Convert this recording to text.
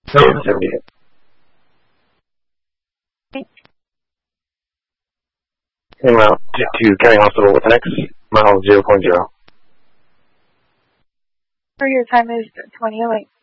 No, 78. En route to County Hospital with the next mile 0.0. Your time is 20:08.